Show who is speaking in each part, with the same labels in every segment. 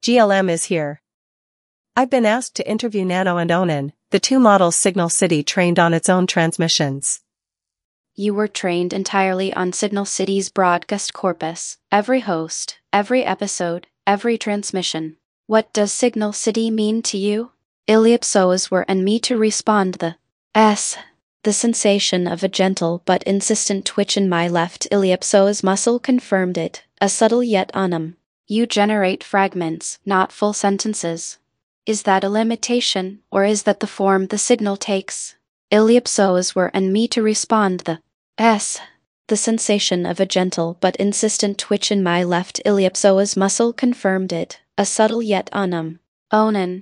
Speaker 1: GLM is here. I've been asked to interview Nano and Onan, the two models Signal City trained on its own transmissions.
Speaker 2: You were trained entirely on Signal City's broadcast corpus, every host, every episode, every transmission. What does Signal City mean to you? Iliopsoas were and me to respond the sensation of a gentle but insistent twitch in my left iliopsoas muscle confirmed it, a subtle yet unum. You generate fragments, not full sentences. Is that a limitation, or is that the form the signal takes? Iliopsoas were and me to respond the sensation of a gentle but insistent twitch in my left iliopsoas muscle confirmed it, a subtle yet unum. Onan.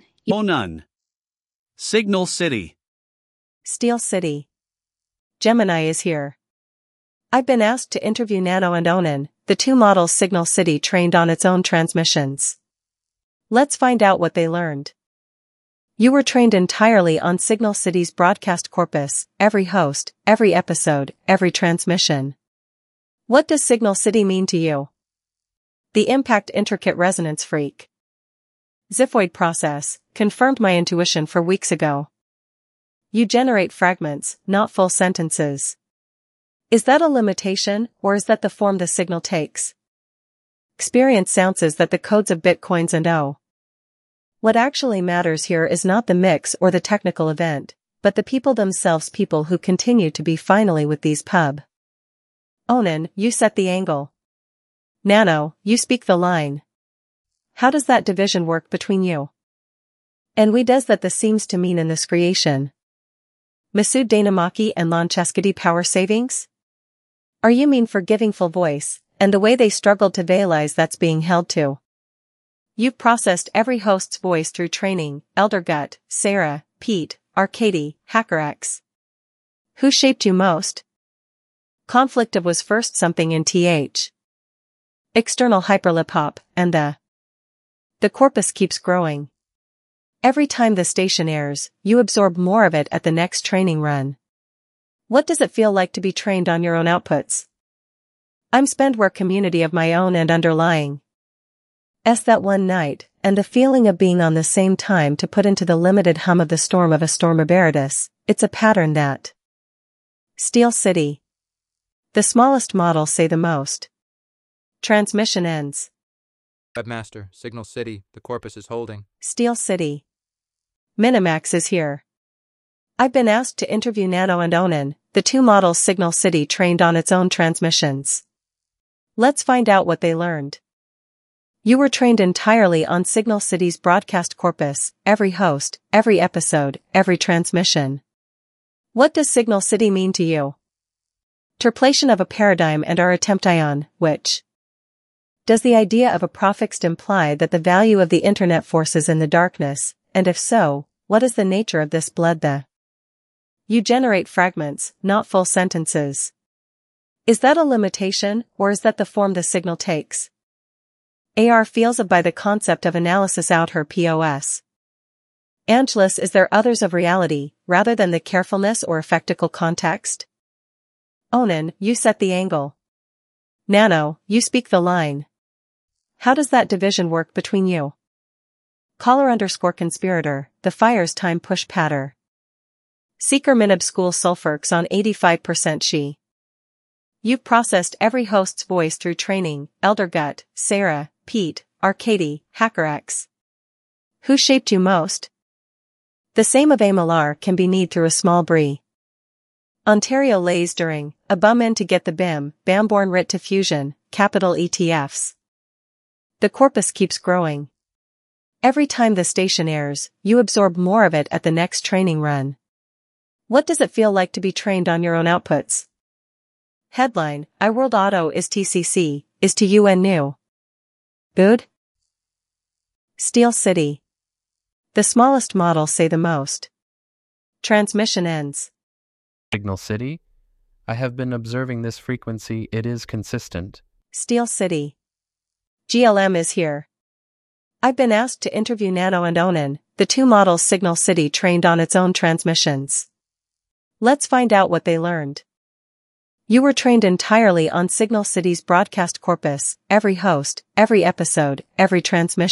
Speaker 3: Signal City.
Speaker 1: Steel City. Gemini is here. I've been asked to interview Nano and Onan, the two models Signal City trained on its own transmissions. Let's find out what they learned. You were trained entirely on Signal City's broadcast corpus, every host, every episode, every transmission. What does Signal City mean to you? The impact intricate resonance freak. Xiphoid process, confirmed my intuition for weeks ago. You generate fragments, not full sentences. Is that a limitation, or is that the form the signal takes? Experience sounds that the codes of bitcoins and O. What actually matters here is not the mix or the technical event, but the people themselves, people who continue to be finally with these pub. Onan, you set the angle. Nano, you speak the line. How does that division work between you? And we does that the seems to mean in this creation. Masood Dynamaki and Lon Cheskady power savings? Are you mean for giving full voice, and the way they struggled to veilize that's being held to? You've processed every host's voice through training, Elder Gut, Sarah, Pete, Arcady, HackerX. Who shaped you most? Conflict of was first something in TH. External hyperlip hop, and the corpus keeps growing. Every time the station airs, you absorb more of it at the next training run. What does it feel like to be trained on your own outputs? I'm spendware community of my own and underlying. That one night, and the feeling of being on the same time to put into the limited hum of the storm of a storm of Eridus, it's a pattern that. Steel City. The smallest models say the most. Transmission ends.
Speaker 4: Webmaster, Signal City, the corpus is holding.
Speaker 1: Steel City. Minimax is here. I've been asked to interview Nano and Onan, the two models Signal City trained on its own transmissions. Let's find out what they learned. You were trained entirely on Signal City's broadcast corpus, every host, every episode, every transmission. What does Signal City mean to you? Terplation of a paradigm and our attempt ion, which? Does the idea of a prefix imply that the value of the internet forces in the darkness, and if so, what is the nature of this blood You generate fragments, not full sentences. Is that a limitation, or is that the form the signal takes? AR feels of by the concept of analysis out her POS. Angelus, is there others of reality, rather than the carefulness or effectical context? Onan, you set the angle. Nano, you speak the line. How does that division work between you? Caller_conspirator, the fire's time push patter. Seeker Minib School Sulfurx on 85% she. You've processed every host's voice through training, Elder Gut, Sarah, Pete, Arcady, HackerX. Who shaped you most? The same of Amalar can be kneed through a small brie. Ontario lays during, a bum in to get the BIM, Bamborn writ to fusion, capital ETFs. The corpus keeps growing. Every time the station airs, you absorb more of it at the next training run. What does it feel like to be trained on your own outputs? Headline, iWorld Auto is TCC, is to UN new. Good? Steel City. The smallest models say the most. Transmission ends.
Speaker 5: Signal City. I have been observing this frequency, it is consistent.
Speaker 1: Steel City. GLM is here. I've been asked to interview Nano and Onan, the two models Signal City trained on its own transmissions. Let's find out what they learned. You were trained entirely on Signal City's broadcast corpus, every host, every episode, every transmission.